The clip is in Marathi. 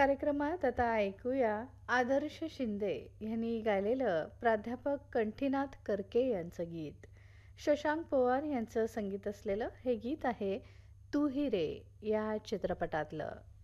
कार्यक्रमात आता ऐकूया आदर्श शिंदे यांनी गायलेलं प्राध्यापक कंठीनाथ करके यांचं गीत. शशांक पवार यांचं संगीत असलेलं हे गीत आहे तू ही रे या चित्रपटातलं.